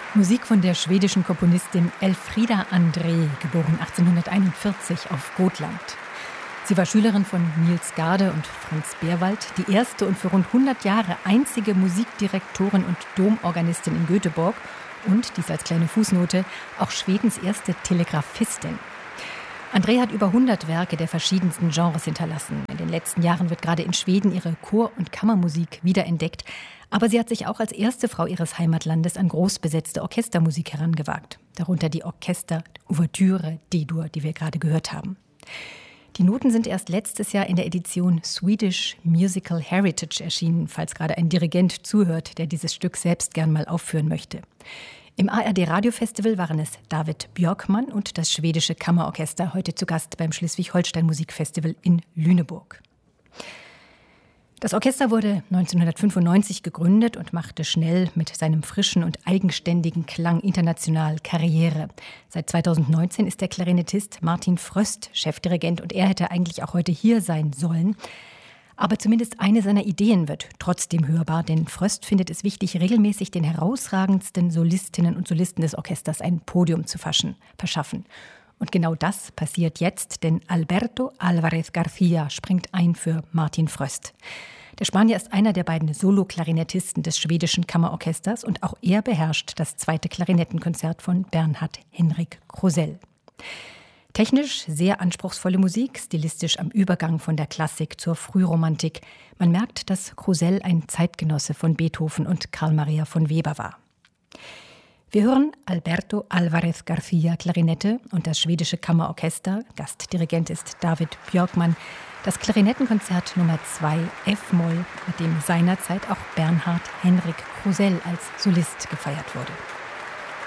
Musik von der schwedischen Komponistin Elfriede André, geboren 1841 auf Gotland. Sie war Schülerin von Niels Gade und Franz Berwald, die erste und für rund 100 Jahre einzige Musikdirektorin und Domorganistin in Göteborg und, dies als kleine Fußnote, auch Schwedens erste Telegraphistin. André hat über 100 Werke der verschiedensten Genres hinterlassen. In den letzten Jahren wird gerade in Schweden ihre Chor- und Kammermusik wiederentdeckt. Aber sie hat sich auch als erste Frau ihres Heimatlandes an großbesetzte Orchestermusik herangewagt. Darunter die Orchester-Ouvertüre D-Dur, die wir gerade gehört haben. Die Noten sind erst letztes Jahr in der Edition Swedish Musical Heritage erschienen, falls gerade ein Dirigent zuhört, der dieses Stück selbst gern mal aufführen möchte. Im ARD-Radiofestival waren es David Björkman und das schwedische Kammerorchester, heute zu Gast beim Schleswig-Holstein-Musikfestival in Lüneburg. Das Orchester wurde 1995 gegründet und machte schnell mit seinem frischen und eigenständigen Klang international Karriere. Seit 2019 ist der Klarinettist Martin Fröst Chefdirigent und er hätte eigentlich auch heute hier sein sollen. Aber zumindest eine seiner Ideen wird trotzdem hörbar, denn Fröst findet es wichtig, regelmäßig den herausragendsten Solistinnen und Solisten des Orchesters ein Podium zu verschaffen. Und genau das passiert jetzt, denn Alberto Álvarez García springt ein für Martin Fröst. Der Spanier ist einer der beiden Solo-Klarinettisten des schwedischen Kammerorchesters und auch er beherrscht das zweite Klarinettenkonzert von Bernhard Henrik Krusell. Technisch sehr anspruchsvolle Musik, stilistisch am Übergang von der Klassik zur Frühromantik. Man merkt, dass Krusell ein Zeitgenosse von Beethoven und Carl Maria von Weber war. Wir hören Alberto Álvarez García Klarinette und das schwedische Kammerorchester. Gastdirigent ist David Björkman. Das Klarinettenkonzert Nummer 2 F-Moll, mit dem seinerzeit auch Bernhard Henrik Krusell als Solist gefeiert wurde.